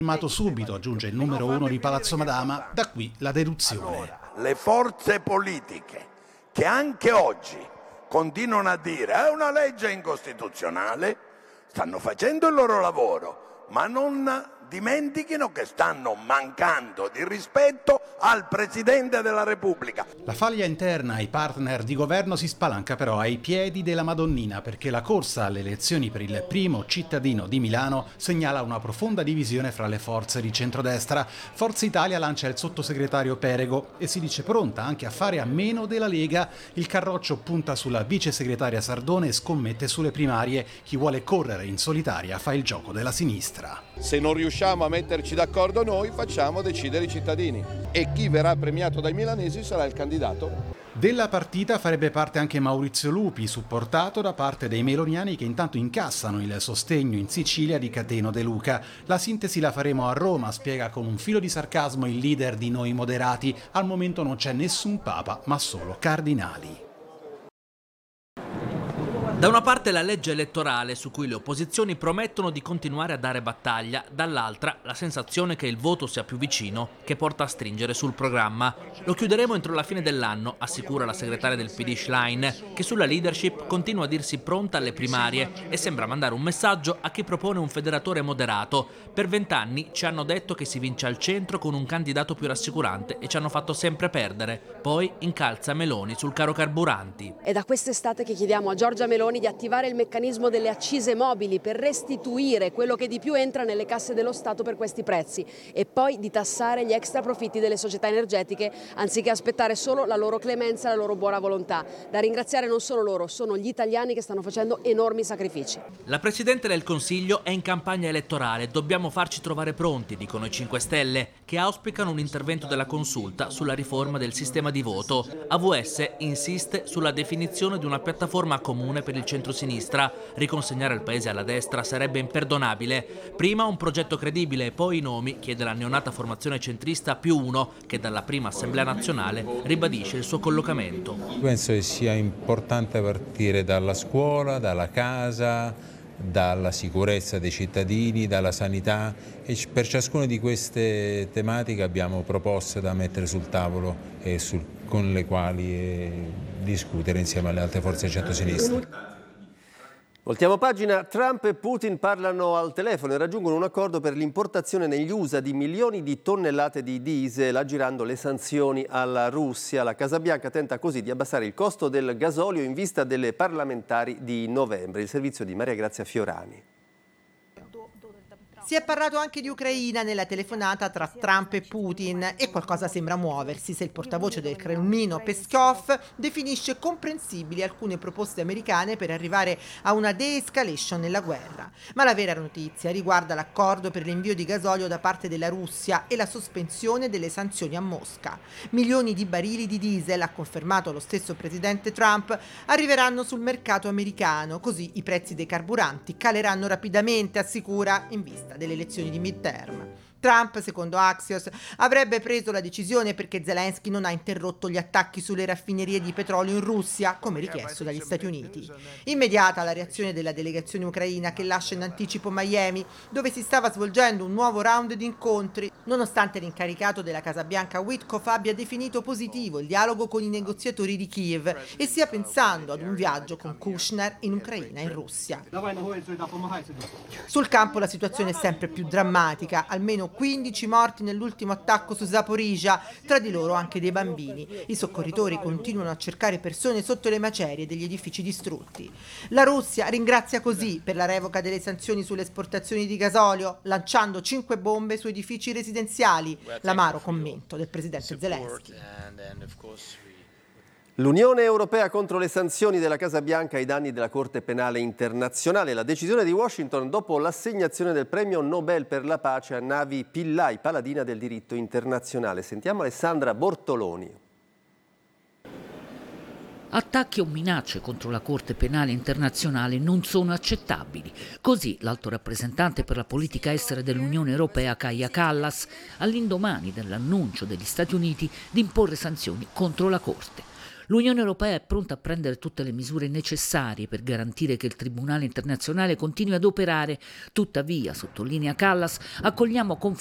Firmato subito, aggiunge il numero 1 di Palazzo Madama, da qui la deduzione. Allora, le forze politiche che anche oggi continuano a dire è una legge incostituzionale, stanno facendo il loro lavoro, ma non dimentichino che stanno mancando di rispetto al Presidente della Repubblica. La faglia interna ai partner di governo si spalanca però ai piedi della Madonnina, perché la corsa alle elezioni per il primo cittadino di Milano segnala una profonda divisione fra le forze di centrodestra. Forza Italia lancia il sottosegretario Perego e si dice pronta anche a fare a meno della Lega. Il Carroccio punta sulla vice segretaria Sardone e scommette sulle primarie. Chi vuole correre in solitaria fa il gioco della sinistra. Se non riusciamo a metterci d'accordo noi, facciamo decidere i cittadini. E chi verrà premiato dai milanesi sarà il candidato. Della partita farebbe parte anche Maurizio Lupi, supportato da parte dei meloniani che intanto incassano il sostegno in Sicilia di Cateno De Luca. La sintesi la faremo a Roma, spiega con un filo di sarcasmo il leader di Noi Moderati. Al momento non c'è nessun papa, ma solo cardinali. Da una parte la legge elettorale su cui le opposizioni promettono di continuare a dare battaglia, dall'altra la sensazione che il voto sia più vicino, che porta a stringere sul programma. Lo chiuderemo entro la fine dell'anno, assicura la segretaria del PD Schlein, che sulla leadership continua a dirsi pronta alle primarie e sembra mandare un messaggio a chi propone un federatore moderato. Per 20 anni ci hanno detto che si vince al centro con un candidato più rassicurante e ci hanno fatto sempre perdere. Poi incalza Meloni sul caro carburanti. È da quest'estate che chiediamo a Giorgia Meloni di attivare il meccanismo delle accise mobili per restituire quello che di più entra nelle casse dello Stato per questi prezzi e poi di tassare gli extra profitti delle società energetiche anziché aspettare solo la loro clemenza e la loro buona volontà. Da ringraziare non sono loro, sono gli italiani che stanno facendo enormi sacrifici. La Presidente del Consiglio è in campagna elettorale, dobbiamo farci trovare pronti, dicono i 5 Stelle, che auspicano un intervento della Consulta sulla riforma del sistema di voto. AVS insiste sulla definizione di una piattaforma comune per il centrosinistra. Riconsegnare il paese alla destra sarebbe imperdonabile. Prima un progetto credibile e poi i nomi, chiede la neonata formazione centrista +1, che dalla prima Assemblea Nazionale ribadisce il suo collocamento. Penso che sia importante partire dalla scuola, dalla casa, dalla sicurezza dei cittadini, dalla sanità e per ciascuna di queste tematiche abbiamo proposte da mettere sul tavolo e con le quali discutere insieme alle altre forze di centrosinistra. Voltiamo pagina. Trump e Putin parlano al telefono e raggiungono un accordo per l'importazione negli USA di milioni di tonnellate di diesel, aggirando le sanzioni alla Russia. La Casa Bianca tenta così di abbassare il costo del gasolio in vista delle parlamentari di novembre. Il servizio di Maria Grazia Fiorani. Si è parlato anche di Ucraina nella telefonata tra Trump e Putin e qualcosa sembra muoversi se il portavoce del Cremlino Peskov definisce comprensibili alcune proposte americane per arrivare a una de-escalation nella guerra. Ma la vera notizia riguarda l'accordo per l'invio di gasolio da parte della Russia e la sospensione delle sanzioni a Mosca. Milioni di barili di diesel, ha confermato lo stesso presidente Trump, arriveranno sul mercato americano, così i prezzi dei carburanti caleranno rapidamente, assicura, in vista delle elezioni di midterm. Trump, secondo Axios, avrebbe preso la decisione perché Zelensky non ha interrotto gli attacchi sulle raffinerie di petrolio in Russia, come richiesto dagli Stati Uniti. Immediata la reazione della delegazione ucraina che lascia in anticipo Miami, dove si stava svolgendo un nuovo round di incontri, nonostante l'incaricato della Casa Bianca Witkoff abbia definito positivo il dialogo con i negoziatori di Kiev e stia pensando ad un viaggio con Kushner in Ucraina e in Russia. Sul campo la situazione è sempre più drammatica, almeno 15 morti nell'ultimo attacco su Zaporizhzhia, tra di loro anche dei bambini. I soccorritori continuano a cercare persone sotto le macerie degli edifici distrutti. La Russia ringrazia così per la revoca delle sanzioni sulle esportazioni di gasolio, lanciando 5 bombe su edifici residenziali, l'amaro commento del presidente Zelensky. L'Unione Europea contro le sanzioni della Casa Bianca ai danni della Corte Penale Internazionale. La decisione di Washington dopo l'assegnazione del premio Nobel per la pace a Navi Pillai, paladina del diritto internazionale. Sentiamo Alessandra Bortoloni. Attacchi o minacce contro la Corte Penale Internazionale non sono accettabili. Così l'alto rappresentante per la politica estera dell'Unione Europea Kaja Kallas, all'indomani dell'annuncio degli Stati Uniti di imporre sanzioni contro la Corte. L'Unione Europea è pronta a prendere tutte le misure necessarie per garantire che il Tribunale internazionale continui ad operare. Tuttavia, sottolinea Kallas, accogliamo con